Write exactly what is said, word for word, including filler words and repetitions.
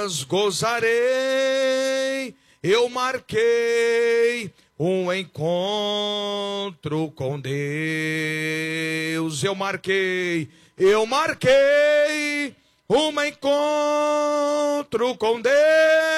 dias gozarei, eu marquei um encontro com Deus. Eu marquei, eu marquei um encontro com Deus.